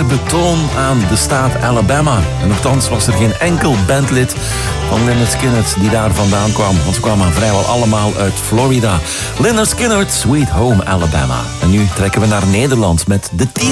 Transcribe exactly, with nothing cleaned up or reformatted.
eerbetoon aan de staat Alabama. En nochtans was er geen enkel bandlid van Lynyrd Skynyrd die daar vandaan kwam. Want ze kwamen vrijwel allemaal uit Florida. Lynyrd Skynyrd, Sweet Home Alabama. En nu trekken we naar Nederland met de